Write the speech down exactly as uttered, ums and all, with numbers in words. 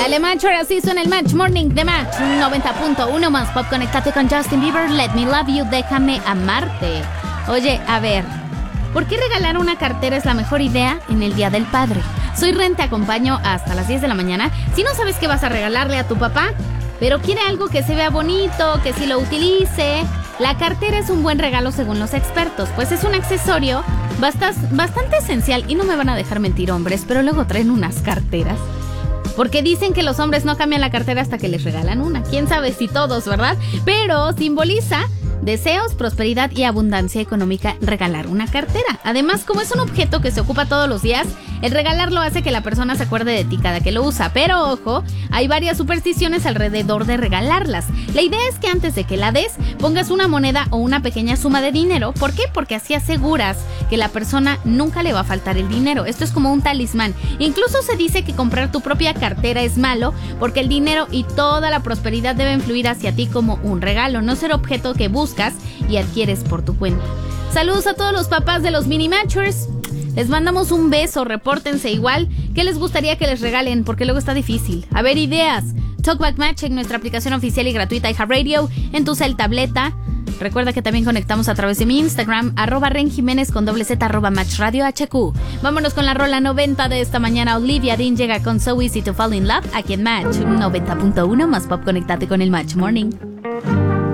Dale Match, ahora sí suena el Match Morning de Match noventa punto uno más pop. Conectate con Justin Bieber, Let Me Love You, Déjame Amarte. Oye, a ver, ¿por qué regalar una cartera es la mejor idea en el Día del Padre? Soy Ren, te acompaño hasta las diez de la mañana. Si no sabes qué vas a regalarle a tu papá, pero quiere algo que se vea bonito, que sí lo utilice, la cartera es un buen regalo según los expertos, pues es un accesorio bastante, bastante esencial. Y no me van a dejar mentir, hombres, pero luego traen unas carteras, porque dicen que los hombres no cambian la cartera hasta que les regalan una. Quién sabe si todos, ¿verdad? Pero simboliza deseos, prosperidad y abundancia económica regalar una cartera. Además, como es un objeto que se ocupa todos los días, el regalarlo hace que la persona se acuerde de ti cada que lo usa. Pero ojo, hay varias supersticiones alrededor de regalarlas. La idea es que antes de que la des, pongas una moneda o una pequeña suma de dinero. ¿Por qué? Porque así aseguras que la persona nunca le va a faltar el dinero. Esto es como un talismán. Incluso se dice que comprar tu propia cartera es malo, porque el dinero y toda la prosperidad deben fluir hacia ti como un regalo, no ser objeto que buscas y adquieres por tu cuenta. Saludos a todos los papás de los mini matchers. Les mandamos un beso, repórtense igual. ¿Qué les gustaría que les regalen? Porque luego está difícil. A ver, ideas. Talkback Match en nuestra aplicación oficial y gratuita iHeartRadio, en tu cel, tableta. Recuerda que también conectamos a través de mi Instagram, arroba Ren Jiménez con doble Z, arroba Match Radio H Q. Vámonos con la rola noventa de esta mañana. Olivia Dean llega con So Easy to Fall in Love aquí en Match noventa punto uno más pop. Conectate con el Match Morning.